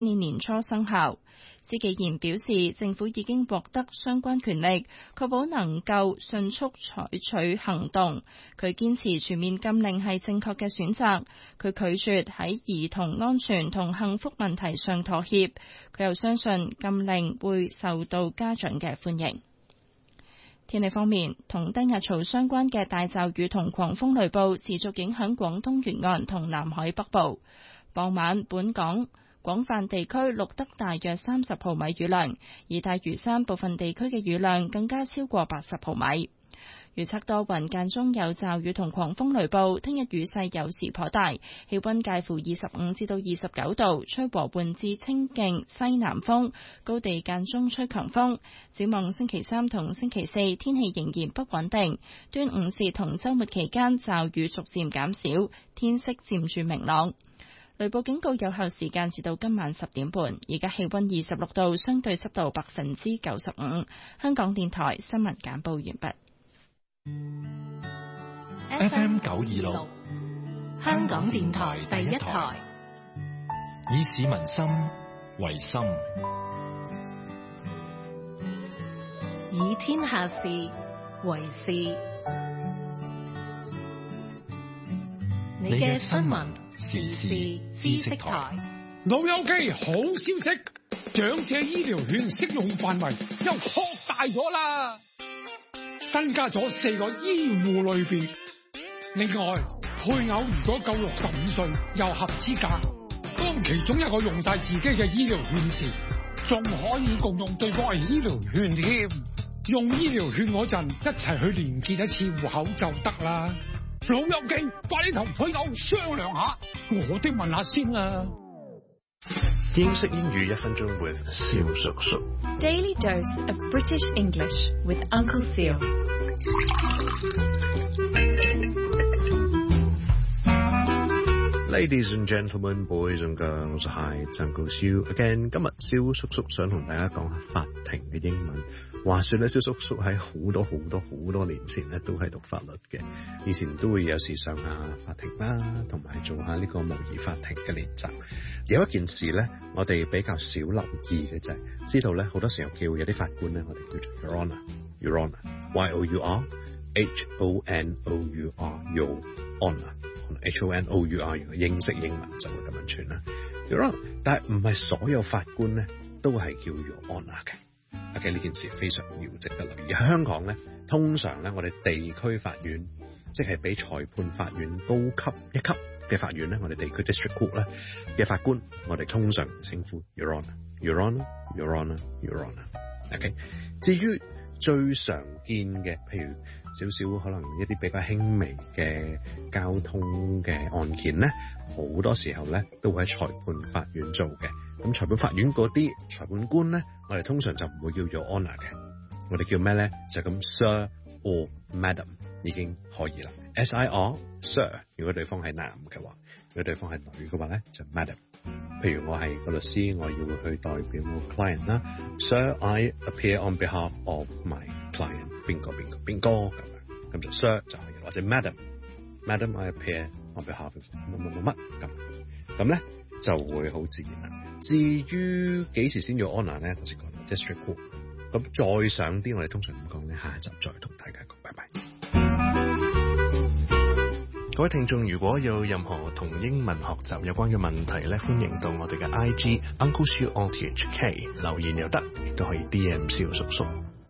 年年初生效。施紀賢表示，政府已經獲得相關權力，確保能夠迅速採取行動。佢堅持全面禁令係正確嘅選擇，佢拒絕喺兒童安全同幸福問題上妥協。佢又相信禁令會受到家長嘅歡迎。天氣方面，同低壓槽相關嘅大驟雨同狂風雷暴持續影響廣東沿岸同南海北部。傍晚，本港廣泛地區錄得大約30毫米雨量，而大嶼山部分地區嘅雨量更加超過80毫米。預測多雲，間中有驟雨同狂風雷暴，聽日雨勢有時頗大，氣溫介乎25至到29度，吹和緩至清勁西南風，高地間中吹強風。展望星期3同星期4，天氣仍然不穩定。端午節同週末期間驟雨逐漸減少，天色漸轉明朗。雷暴警告有效時間至到今晚10點半。而家氣溫26度，相對濕度95%。香港電台新聞簡報完畢。 FM 926，香港電台第一台，以市民心為心， 以天下事為事。你嘅新聞時事知識台。 老友記，好消息，長者醫療券適用範圍又擴大咗啦，新加咗4個醫護類別。另外，配偶如果夠65歲又合資格，當其中一個用晒自己嘅醫療券時，仲可以共用對方嘅醫療券添。用醫療券嗰陣，一齊去連結一次戶口就得啦。老友記，快啲同配偶商量下，我哋問下先啦。 英式英語1分鐘 with 蕭叔叔。 Daily dose of British English with Uncle Seal。 Ladies and gentlemen, boys and girls, hi, it's Uncle Seal again。今日蕭叔叔想同大家講下法庭嘅英文。話說咧，蕭叔叔喺好多年前咧都係讀法律嘅，以前都會有時上下法庭啦，同埋做下呢個模擬法庭嘅練習。有一件事咧，我哋比較少留意嘅就係知道咧，好多時候叫有啲法官咧，我哋叫做 Your Honour，Your Honour，Y-O-U-R，H-O-N-O-U-R，Your Honour。H-O-N-O-U-R， 如果英式英文就會咁樣串啦。Your Honour，但係唔係所有法官咧都係叫 Your Honour 嘅。OK， 呢件事非常要值得留意。喺香港咧，通常咧我哋地區法院，即係比裁判法院高級一級嘅法院咧，我哋地區 District Court 咧嘅法官，我哋通常稱呼 Your Honour，Your Honour，Your Honour，Your Honour。OK， 至於最常見嘅，譬如少少可能一啲比較輕微嘅交通嘅案件咧，好多時候咧都會喺裁判法院做嘅。咁裁判法院嗰啲裁判官咧，我哋通常就唔會叫 Your Honour 嘅，我哋叫咩咧？就咁 Sir or Madam 已經可以啦。S-I-R Sir， 如果對方係男嘅話，如果對方係女嘅話咧，就 Madam。譬如我係個律師，我要去代表我 client 啦 ，Sir I appear on behalf of my client， 邊個咁樣，咁就 Sir 就可以，或者 Madam I appear on behalf of 乜咁咧就會好自然啦。至於幾時先要 honour 咧，頭先講到 district court， 咁再上啲我哋通常點講咧？下一集再同大家講，拜拜。各位聽眾，如果有任何同英文學習有關嘅問題咧，歡迎到我哋嘅 IG Uncle Seal RTHK 留言又得，亦都可以 DM 蕭叔叔。